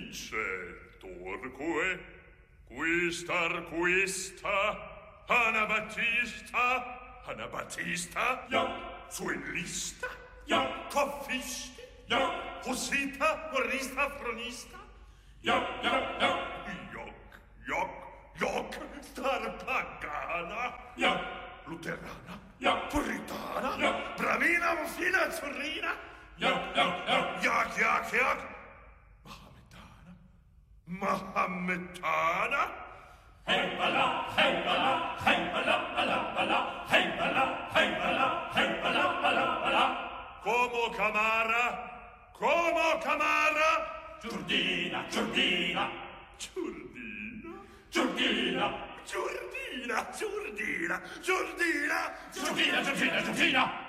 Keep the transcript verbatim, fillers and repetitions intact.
Torque, quistar quista, Anabattista, Anabattista, ja, Suellista, ja, Coffisti, ja, Hussita, Morista, Fronista, ja, ja, ja, Joc, Joc, Joc, Starpagana, ja, Luterana, ja, Puritana, ja, Bramina, Muffina, Azzurrina, ja, ja, ja, Yak, Yak, Yak, Mahometana, hey bala, hey bala, hey bala, bala, bala, hey bala, hey bala, hey bala, bala, bala. Como Camara, como Camara, Giurdina, Giurdina, Giurdina, Giurdina, Giurdina, Giurdina, Giurdina, Giurdina, Giurdina, Giurdina.